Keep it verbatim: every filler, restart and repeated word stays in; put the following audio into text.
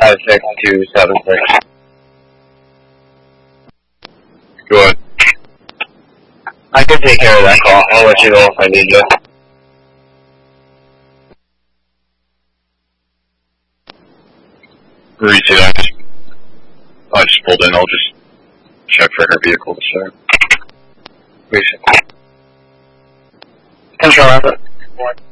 five six two seven six. Go ahead. I can take care of that call. I'll let you know if I need you. Reset, I just, I just pulled in. I'll just check for her vehicle to start. Reset. Control effort.